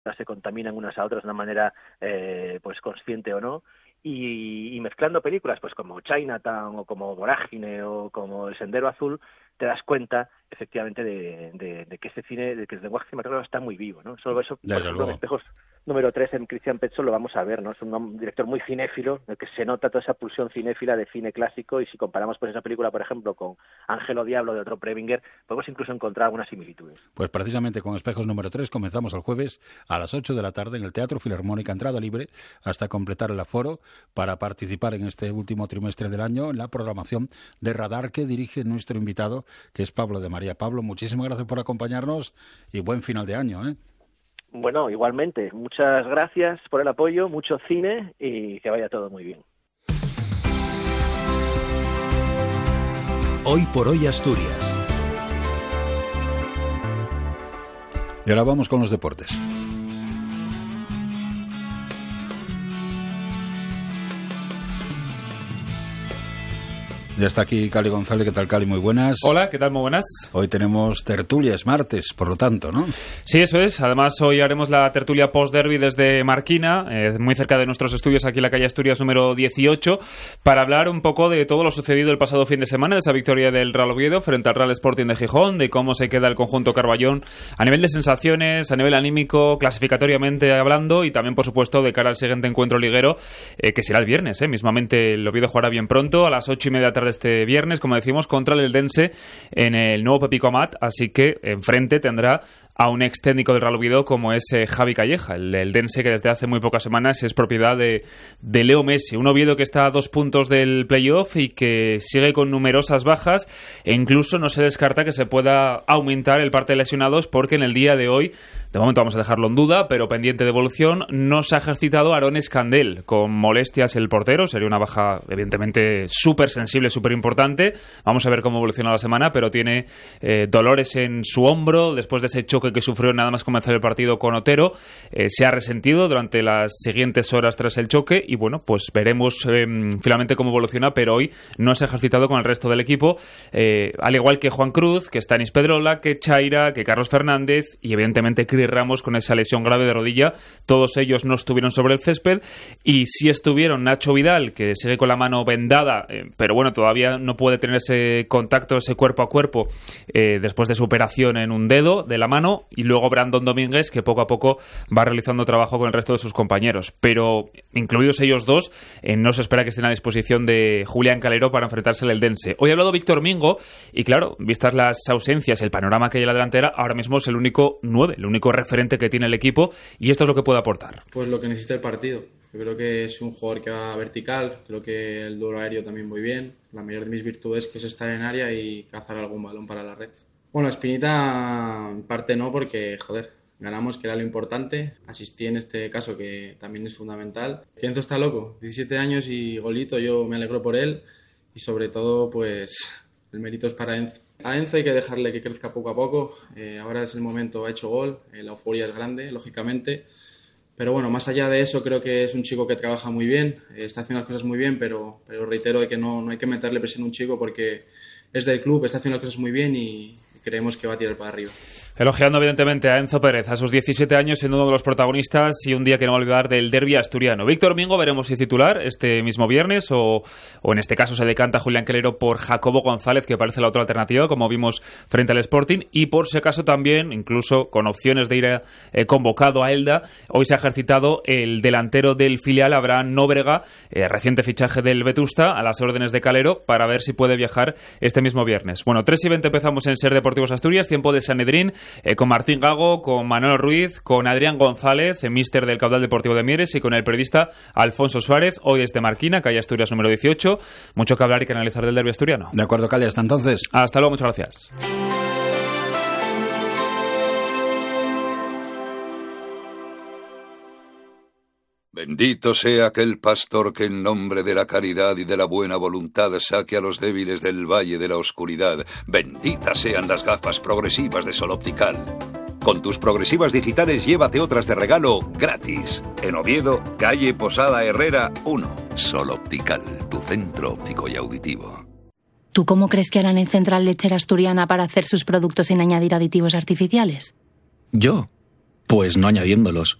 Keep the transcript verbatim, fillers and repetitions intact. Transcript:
se contaminan unas a otras de una manera eh, pues consciente o no. Y, y mezclando películas pues como Chinatown o como Vorágine o como El Sendero Azul, te das cuenta efectivamente de, de, de que este cine, de que el lenguaje cinematográfico está muy vivo, ¿no? Solo eso, por ejemplo, en Espejos número tres en Christian Petzold lo vamos a ver, ¿no? Es un director muy cinéfilo, en el que se nota toda esa pulsión cinéfila de cine clásico, y si comparamos pues esa película, por ejemplo, con Ángel o Diablo de otro Preminger, podemos incluso encontrar algunas similitudes. Pues precisamente con Espejos número tres comenzamos el jueves a las ocho de la tarde en el Teatro Filarmónica, entrada libre hasta completar el aforo, para participar en este último trimestre del año en la programación de Radar que dirige nuestro invitado, que es Pablo de María. Pablo, muchísimas gracias por acompañarnos y buen final de año, ¿eh? Bueno, igualmente, muchas gracias por el apoyo, mucho cine y que vaya todo muy bien. Hoy por hoy Asturias. Y ahora vamos con los deportes. Ya está aquí Cali González. ¿Qué tal, Cali? Muy buenas. Hola, ¿qué tal? Muy buenas. Hoy tenemos tertulias, martes, por lo tanto, ¿no? Sí, eso es. Además, hoy haremos la tertulia post-derby desde Marquina, eh, muy cerca de nuestros estudios, aquí en la calle Asturias número dieciocho, para hablar un poco de todo lo sucedido el pasado fin de semana, de esa victoria del Real Oviedo frente al Real Sporting de Gijón, de cómo se queda el conjunto Carballón a nivel de sensaciones, a nivel anímico, clasificatoriamente hablando, y también, por supuesto, de cara al siguiente encuentro liguero, eh, que será el viernes. Eh. Mismamente, el Oviedo jugará bien pronto, a las ocho y media de la tarde este viernes, como decimos, contra el Eldense en el nuevo Pepico Amat, así que enfrente tendrá a un ex técnico del Real Oviedo como es eh, Javi Calleja, el Eldense, que desde hace muy pocas semanas es propiedad de, de Leo Messi, un Oviedo que está a dos puntos del playoff y que sigue con numerosas bajas, e incluso no se descarta que se pueda aumentar el parte de lesionados, porque en el día de hoy, de momento vamos a dejarlo en duda, pero pendiente de evolución, no se ha ejercitado Aarón Escandel, con molestias el portero. Sería una baja evidentemente súper sensible, súper importante. Vamos a ver cómo evoluciona la semana, pero tiene eh, dolores en su hombro después de ese choque que sufrió nada más comenzar el partido con Otero. Eh, se ha resentido durante las siguientes horas tras el choque y bueno, pues veremos eh, finalmente cómo evoluciona, pero hoy no se ha ejercitado con el resto del equipo, eh, al igual que Juan Cruz, que está en Ispedrola, que Chaira, que Carlos Fernández y evidentemente Cris Ramos con esa lesión grave de rodilla. Todos ellos no estuvieron sobre el césped, y sí estuvieron Nacho Vidal, que sigue con la mano vendada, eh, pero bueno, todavía no puede tener ese contacto, ese cuerpo a cuerpo eh, después de su operación en un dedo de la mano, y luego Brandon Domínguez, que poco a poco va realizando trabajo con el resto de sus compañeros, pero incluidos ellos dos, eh, no se espera que estén a disposición de Julián Calero para enfrentarse al Eldense. Hoy ha hablado Víctor Mingo y claro, vistas las ausencias, el panorama que hay en la delantera, ahora mismo es el único nueve, el único referente que tiene el equipo, y esto es lo que puede aportar. Pues lo que necesita el partido. Yo creo que es un jugador que va vertical, creo que el duelo aéreo también muy bien. La mayor de mis virtudes que es estar en área y cazar algún balón para la red. Bueno, Espinita en parte no, porque, joder, ganamos, que era lo importante. Asistí en este caso, que también es fundamental. Enzo está loco, diecisiete años y golito, yo me alegro por él. Y sobre todo, pues, el mérito es para Enzo. A Enzo hay que dejarle que crezca poco a poco. Eh, ahora es el momento, ha hecho gol, eh, la euforia es grande, lógicamente. Pero bueno, más allá de eso, creo que es un chico que trabaja muy bien, eh, está haciendo las cosas muy bien, pero, pero reitero de que no, no hay que meterle presión a un chico porque es del club, está haciendo las cosas muy bien y creemos que va a tirar para arriba. Elogiando evidentemente a Enzo Pérez, a sus diecisiete años, siendo uno de los protagonistas y un día que no va a olvidar del derbi asturiano. Víctor Mingo veremos si es titular este mismo viernes o, o en este caso se decanta Julián Calero por Jacobo González, que parece la otra alternativa, como vimos frente al Sporting, y por si acaso también, incluso con opciones de ir a, eh, convocado a Elda, hoy se ha ejercitado el delantero del filial, Abraham Nóbrega, eh, reciente fichaje del Vetusta, a las órdenes de Calero, para ver si puede viajar este mismo viernes. Bueno, tres y veinte empezamos en Ser Deportivos Asturias, tiempo de Sanedrín, Eh, con Martín Gago, con Manuel Ruiz, con Adrián González, el míster del Caudal Deportivo de Mieres, y con el periodista Alfonso Suárez, hoy desde Marquina, calle Asturias número dieciocho. Mucho que hablar y que analizar del derbi asturiano. De acuerdo, Cali, hasta entonces. Hasta luego, muchas gracias. Bendito sea aquel pastor que en nombre de la caridad y de la buena voluntad saque a los débiles del valle de la oscuridad. Benditas sean las gafas progresivas de Sol Optical. Con tus progresivas digitales llévate otras de regalo gratis. En Oviedo, calle Posada Herrera uno. Sol Optical, tu centro óptico y auditivo. ¿Tú cómo crees que harán en Central Lechera Asturiana para hacer sus productos sin añadir aditivos artificiales? ¿Yo? Pues no añadiéndolos.